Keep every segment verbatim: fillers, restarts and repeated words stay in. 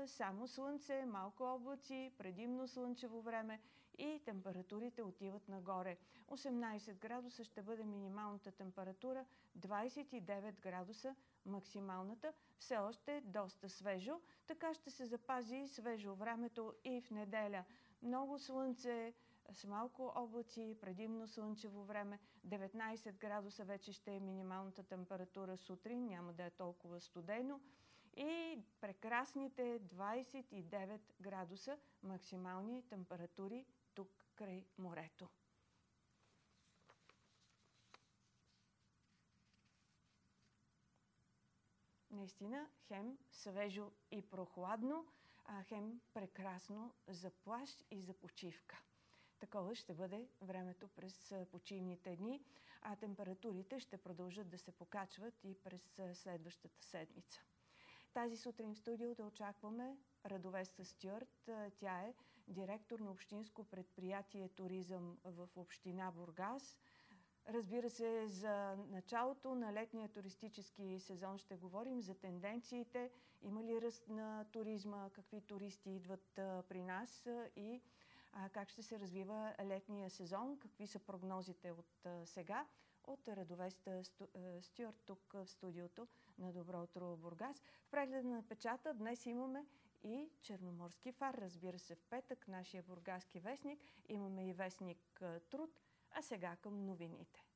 само слънце, малко облаци, предимно слънчево време и температурите отиват нагоре. осемнайсет градуса ще бъде минималната температура, двайсет и девет градуса максималната. Все още доста свежо, така ще се запази свежо времето и в неделя. Много слънце, с малко облаци, предимно слънчево време. деветнайсет градуса вече ще е минималната температура сутрин, няма да е толкова студено. И прекрасните двайсет и девет градуса максимални температури тук край морето. Наистина, хем свежо и прохладно, а хем прекрасно за плаж и за почивка. Такова ще бъде времето през почивните дни, а температурите ще продължат да се покачват и през следващата седмица. Тази сутрин в студиото очакваме Радовеста Стюарт. Тя е директор на общинско предприятие Туризъм в община Бургас. Разбира се, за началото на летния туристически сезон ще говорим за тенденциите. Има ли ръст на туризма, какви туристи идват при нас и как ще се развива летния сезон, какви са прогнозите от сега. От Радовеста Стюарт тук в студиото на Добро утро Бургас. В прегледа на печата днес имаме и Черноморски фар, разбира се в петък, нашия бургаски вестник. Имаме и вестник Труд, а сега към новините.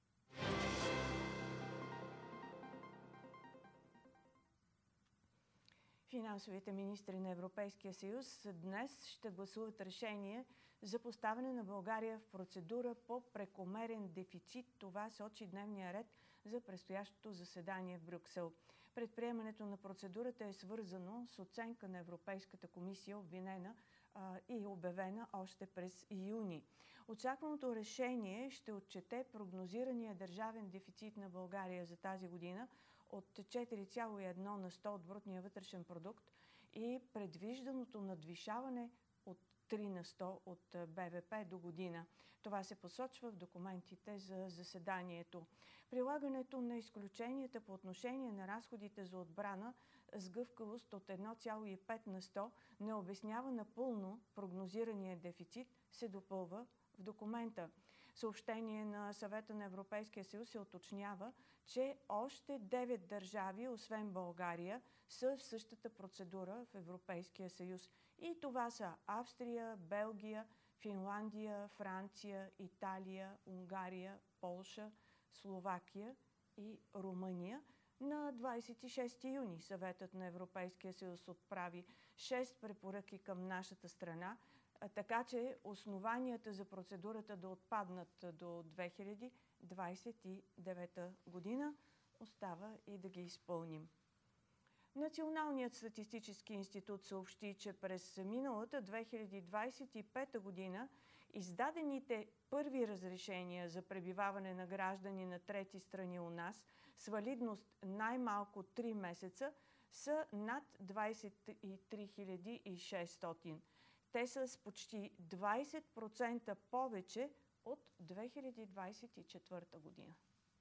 Финансовите министри на Европейския съюз днес ще гласуват решение за поставяне на България в процедура по прекомерен дефицит. Това сочи дневния ред за предстоящото заседание в Брюксел. Предприемането на процедурата е свързано с оценка на Европейската комисия, обвинена а, и обявена още през юни. Очакваното решение ще отчете прогнозирания държавен дефицит на България за тази година от четири цяло и едно на сто от брутния вътрешен продукт и предвижданото надвишаване от три на сто от БВП до година. Това се посочва в документите за заседанието. Прилагането на изключенията по отношение на разходите за отбрана с гъвкавост от едно цяло и пет на сто не обяснява напълно прогнозирания дефицит, се допълва в документа. Съобщение на Съвета на Европейския съюз се уточнява, че още девет държави, освен България, са в същата процедура в Европейския съюз. И това са Австрия, Белгия, Финландия, Франция, Италия, Унгария, Полша, Словакия и Румъния. На двайсет и шести юни Съветът на Европейския съюз отправи шест препоръки към нашата страна, така че основанията за процедурата да отпаднат до две хиляди двайсет и девета година остава и да ги изпълним. Националният статистически институт съобщи, че през миналата две хиляди двайсет и пета година издадените първи разрешения за пребиваване на граждани на трети страни у нас с валидност най-малко три месеца са над двайсет и три хиляди и шестстотин. Те са с почти двайсет процента повече от две хиляди двайсет и четвърта година.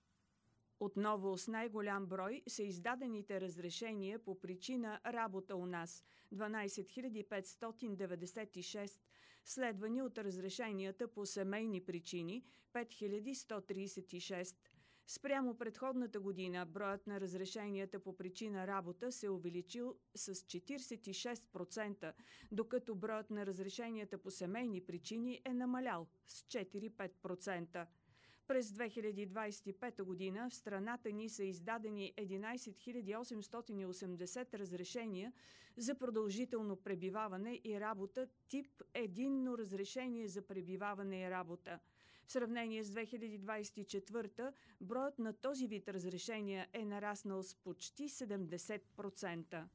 Отново с най-голям брой са издадените разрешения по причина работа у нас – дванайсет хиляди петстотин деветдесет и шест, следвани от разрешенията по семейни причини – пет хиляди сто трийсет и шест. Спрямо предходната година броят на разрешенията по причина работа се е увеличил с четирийсет и шест процента, докато броят на разрешенията по семейни причини е намалял с четири цяло пет процента. През две хиляди двайсет и пета година в страната ни са издадени единайсет хиляди осемстотин и осемдесет разрешения за продължително пребиваване и работа тип единно разрешение за пребиваване и работа. В сравнение с две хиляди двайсет и четвърта броят на този вид разрешения е нараснал с почти седемдесет процента.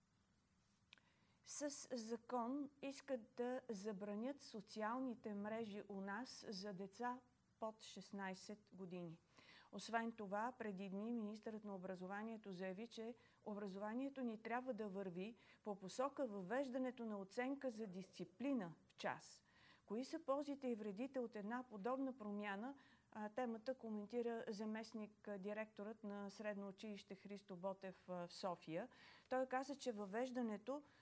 С закон искат да забранят социалните мрежи у нас за деца под шестнайсет години. Освен това, преди дни министърът на образованието заяви, че образованието ни трябва да върви по посока въвеждането на оценка за дисциплина в час. Кои са ползите и вредите от една подобна промяна? Темата коментира заместник директорът на Средно училище Христо Ботев в София. Той каза, че въвеждането